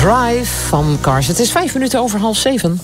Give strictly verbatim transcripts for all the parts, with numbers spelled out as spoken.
Drive van Cars. Het is vijf minuten over half zeven.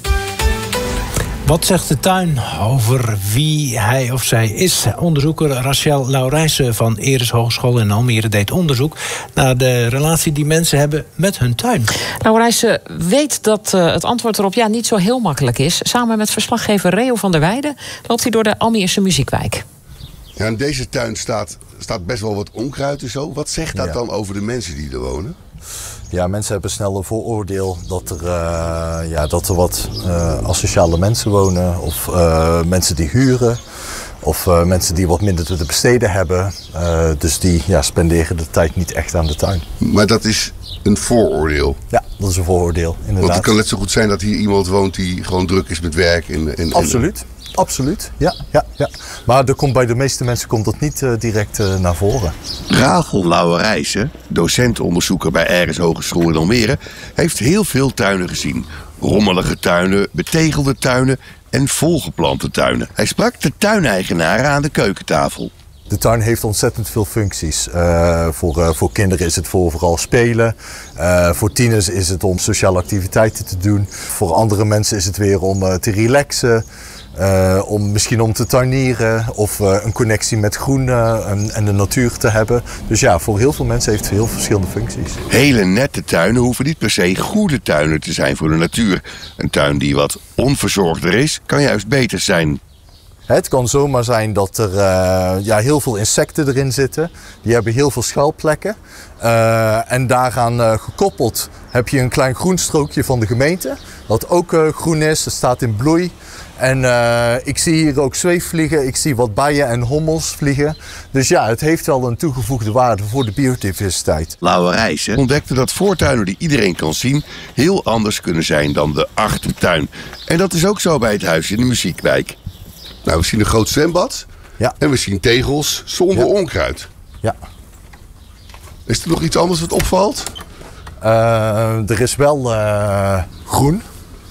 Wat zegt de tuin over wie hij of zij is? Onderzoeker Rachel Laurijsen van Eres Hogeschool in Almere deed onderzoek naar de relatie die mensen hebben met hun tuin. Laurijsen weet dat uh, het antwoord erop ja niet zo heel makkelijk is. Samen met verslaggever Reo van der Weijden loopt hij door de Almeerse Muziekwijk. Ja, in deze tuin staat, staat best wel wat onkruid en zo. Wat zegt dat ja. dan over de mensen die er wonen? Ja, mensen hebben snel een vooroordeel dat er, uh, ja, dat er wat uh, asociale mensen wonen. Of uh, mensen die huren. Of uh, mensen die wat minder te besteden hebben. Uh, dus die ja, spenderen de tijd niet echt aan de tuin. Maar dat is een vooroordeel? Ja, dat is een vooroordeel, inderdaad. Want het kan net zo goed zijn dat hier iemand woont die gewoon druk is met werk. En, en, Absoluut. Absoluut, ja, ja, ja. Maar er komt bij de meeste mensen komt dat niet uh, direct uh, naar voren. Rachel Laurijsen, docent-onderzoeker bij Eres Hogeschool in Almere, heeft heel veel tuinen gezien. Rommelige tuinen, betegelde tuinen en volgeplante tuinen. Hij sprak de tuineigenaren aan de keukentafel. De tuin heeft ontzettend veel functies. Uh, voor, uh, voor kinderen is het voor vooral spelen. Uh, voor tieners is het om sociale activiteiten te doen. Voor andere mensen is het weer om uh, te relaxen. Uh, om misschien om te tuinieren of uh, een connectie met groen uh, en, en de natuur te hebben. Dus ja, voor heel veel mensen heeft het heel verschillende functies. Hele nette tuinen hoeven niet per se goede tuinen te zijn voor de natuur. Een tuin die wat onverzorgder is, kan juist beter zijn. Het kan zomaar zijn dat er uh, ja, heel veel insecten erin zitten. Die hebben heel veel schuilplekken. Uh, en daaraan uh, gekoppeld heb je een klein groenstrookje van de gemeente. Dat ook uh, groen is, het staat in bloei. En uh, ik zie hier ook zweefvliegen, ik zie wat bijen en hommels vliegen. Dus ja, het heeft wel een toegevoegde waarde voor de biodiversiteit. Laurijsen ontdekte dat voortuinen die iedereen kan zien heel anders kunnen zijn dan de achtertuin. En dat is ook zo bij het huis in de Muziekwijk. Nou, we zien een groot zwembad. Ja. En we zien tegels zonder ja. onkruid. Ja. Is er nog iets anders wat opvalt? Uh, er is wel uh, groen.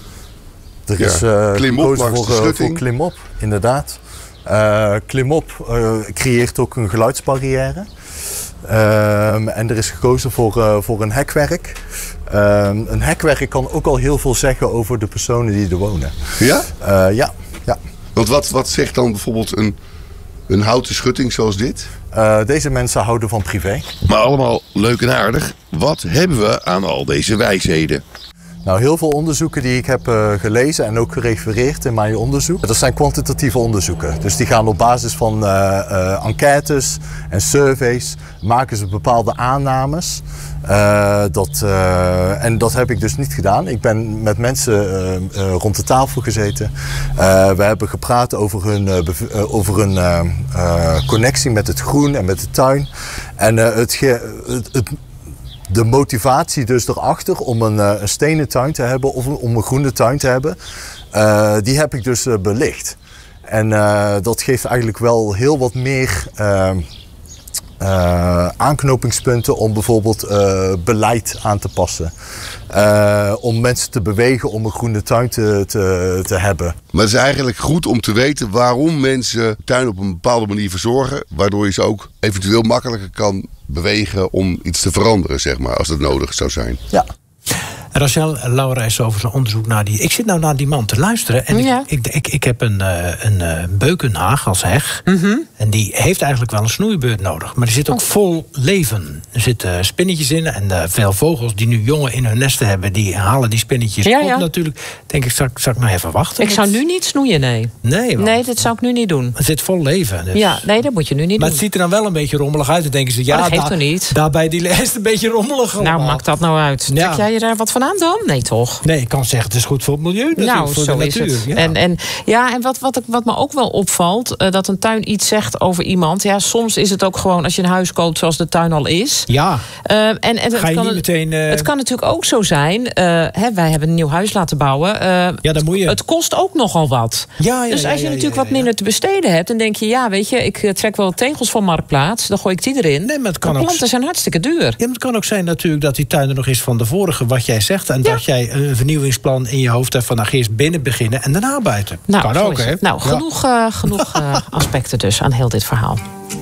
Er ja. is uh, klimop voor, uh, voor klimop, inderdaad. Uh, klimop uh, creëert ook een geluidsbarrière. Uh, en er is gekozen voor, uh, voor een hekwerk. Uh, een hekwerk kan ook al heel veel zeggen over de personen die er wonen. Ja? Uh, ja, ja. Want wat, wat zegt dan bijvoorbeeld een, een houten schutting zoals dit? Uh, deze mensen houden van privé. Maar allemaal leuk en aardig. Wat hebben we aan al deze wijsheden? Nou, heel veel onderzoeken die ik heb uh, gelezen en ook gerefereerd in mijn onderzoek. Dat zijn kwantitatieve onderzoeken. Dus die gaan op basis van uh, uh, enquêtes en surveys maken ze bepaalde aannames. Uh, dat, uh, en dat heb ik dus niet gedaan. Ik ben met mensen uh, uh, rond de tafel gezeten. Uh, we hebben gepraat over hun, uh, uh, over hun uh, uh, connectie met het groen en met de tuin. En uh, het, ge, het, het De motivatie dus erachter om een, een stenen tuin te hebben of om een groene tuin te hebben, uh, die heb ik dus uh, belicht. En uh, dat geeft eigenlijk wel heel wat meer uh, uh, aanknopingspunten om bijvoorbeeld uh, beleid aan te passen. Uh, om mensen te bewegen om een groene tuin te, te, te hebben. Maar het is eigenlijk goed om te weten waarom mensen tuin op een bepaalde manier verzorgen, waardoor je ze ook eventueel makkelijker kan bewegen om iets te veranderen, zeg maar, als dat nodig zou zijn. Ja. Rachel Laurijsen over zijn onderzoek naar die... Ik zit nou naar die man te luisteren en ja. ik, ik, ik, ik heb een, een, een beukenhaag als heg. Mm-hmm. En die heeft eigenlijk wel een snoeibeurt nodig. Maar die zit ook vol leven. Er zitten spinnetjes in en uh, veel vogels die nu jongen in hun nesten hebben, die halen die spinnetjes ja, op ja. natuurlijk. Denk ik, zal, zal ik nou even wachten? Ik zou nu niet snoeien, nee. Nee, want nee, dat zou ik nu niet doen. het zit vol leven. Dus. Ja, nee, dat moet je nu niet maar doen. het ziet er dan wel een beetje rommelig uit. Dan denken ze, ja, dat geeft daar, toch niet? daar bij die lijst een beetje rommelig. Nou, allemaal. maakt dat nou uit. Ja. Trek jij je daar wat van aan dan? Nee, toch? Nee, ik kan zeggen, het is goed voor het milieu. Nou, voor zo de is natuur. het. Ja. En, en, ja, en wat, wat, ik, wat me ook wel opvalt, uh, dat een tuin iets zegt over iemand. Ja, soms is het ook gewoon als je een huis koopt zoals de tuin al is. Ja. Uh, en, en het, Ga je kan, niet meteen... Uh... Het kan natuurlijk ook zo zijn. Uh, hè, wij hebben een nieuw huis laten bouwen. Uh, ja, dan moet je. Het kost ook nogal wat. Ja, ja, dus als je ja, ja, natuurlijk ja, ja, wat minder te besteden hebt, dan denk je, ja, weet je, ik trek wel tegels van Marktplaats. Dan gooi ik die erin. Nee, maar het kan de planten ook... zijn hartstikke duur. Ja, maar het kan ook zijn natuurlijk dat die tuin er nog is van de vorige, wat jij zegt. En ja. dat jij een vernieuwingsplan in je hoofd hebt van, nou, eerst binnen beginnen en daarna buiten. Nou, kan ook, hè? Nou, genoeg, uh, genoeg uh, aspecten dus aan heel dit verhaal.